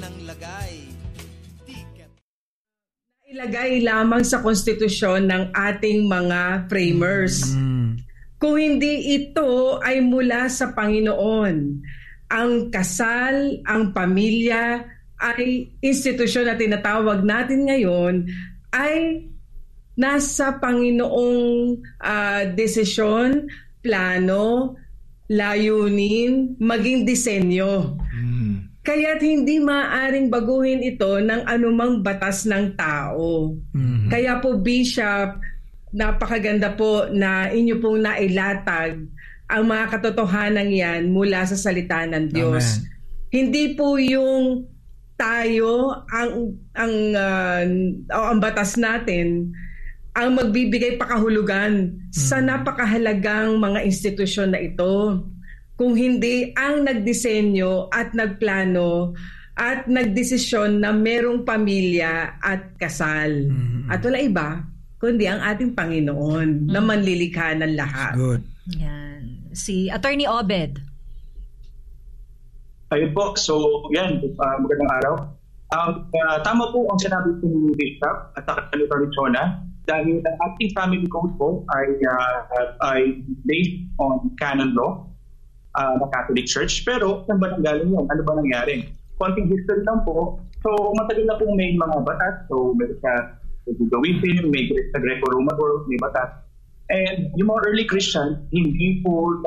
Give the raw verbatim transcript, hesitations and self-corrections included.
ng lagay. Ilagay lamang sa konstitusyon ng ating mga framers. Mm. Kung hindi ito ay mula sa Panginoon, ang kasal, ang pamilya ay institusyon na tinatawag natin ngayon ay nasa Panginoong uh, desisyon, plano, layunin, maging disenyo. Mm. Kaya't hindi maaaring baguhin ito ng anumang batas ng tao. Mm-hmm. Kaya po, Bishop, napakaganda po na inyo pong nailatag ang mga katotohanan yan mula sa salita ng Diyos. Amen. Hindi po yung tayo, ang, ang, uh, ang batas natin, ang magbibigay pakahulugan mm-hmm. sa napakahalagang mga institusyon na ito. Kung hindi ang nagdisenyo at nagplano at nagdesisyon na merong pamilya at kasal. Mm-hmm. At wala iba, kundi ang ating Panginoon mm-hmm. na manlilikha ng lahat. Good. Yan. Si Attorney Obed. Ayun po. So, yan. Uh, magandang araw. Um, uh, tama po ang sinabi po ni Bishop at Attorney Chona dahil ang ating family code po ay, uh, ay based on canon law. Uh, na Catholic Church. Pero, saan ba nanggaling yun? Ano ba nangyari? Konting history lang po. So, matagal na pong may mga batas. So, may sa Judaism, may sa Greco-Roman world, may batas. And yung mga early Christians, hindi po